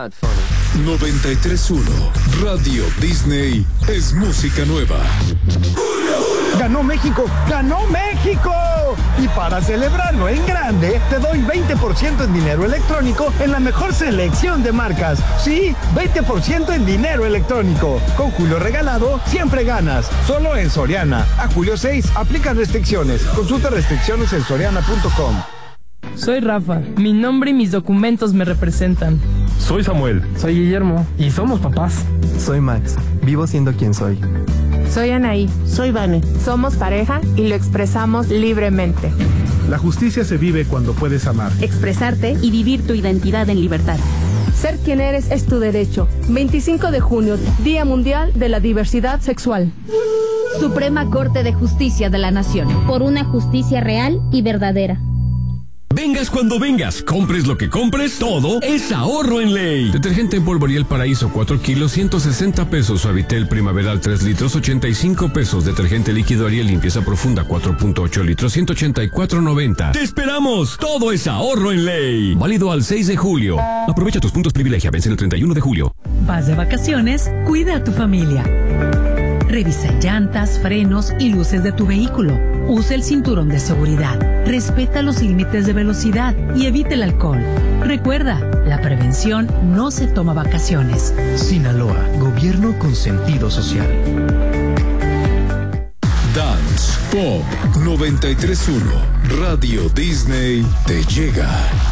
not funny. 93.1 Radio Disney es música nueva. ¡Ganó México! ¡Ganó México! Y para celebrarlo en grande, te doy 20% en dinero electrónico en la mejor selección de marcas. Sí, 20% en dinero electrónico. Con Julio Regalado, siempre ganas. Solo en Soriana. A julio 6, aplican restricciones. Consulta restricciones en soriana.com. Soy Rafa. Mi nombre y mis documentos me representan. Soy Samuel. Soy Guillermo. Y somos papás. Soy Max. Vivo siendo quien soy. Soy Anaí. Soy Vane. Somos pareja y lo expresamos libremente. La justicia se vive cuando puedes amar, expresarte y vivir tu identidad en libertad. Ser quien eres es tu derecho. 25 de junio, Día Mundial de la Diversidad Sexual. Suprema Corte de Justicia de la Nación. Por una justicia real y verdadera. Vengas cuando vengas, compres lo que compres, todo es ahorro en ley. Detergente en polvo Ariel Paraíso 4 kilos, 160 pesos. Suavitel Primaveral 3 litros, 85 pesos. Detergente líquido Ariel Limpieza Profunda 4.8 litros, 184.90. ¡Te esperamos! Todo es ahorro en ley. Válido al 6 de julio. Aprovecha tus puntos privilegia, vence el 31 de julio. Vas de vacaciones, cuida a tu familia. Revisa llantas, frenos y luces de tu vehículo. Usa el cinturón de seguridad. Respeta los límites de velocidad y evita el alcohol. Recuerda, la prevención no se toma vacaciones. Sinaloa, gobierno con sentido social. Dance Pop 93.1 Radio Disney te llega.